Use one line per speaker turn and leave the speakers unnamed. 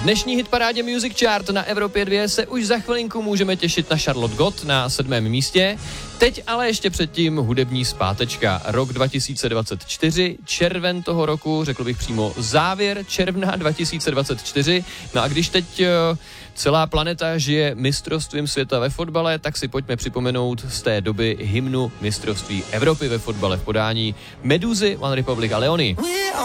dnešní hitparádě Music Chart na Evropě 2 se už za chvilinku můžeme těšit na Charlotte Gott na 7. místě. Teď ale ještě předtím hudební zpátečka. Rok 2024, červen toho roku, řekl bych přímo závěr června 2024. No a když teď celá planeta žije mistrovstvím světa ve fotbale, tak si pojďme připomenout z té doby hymnu mistrovství Evropy ve fotbale v podání Meduzy, One Republic a Leony.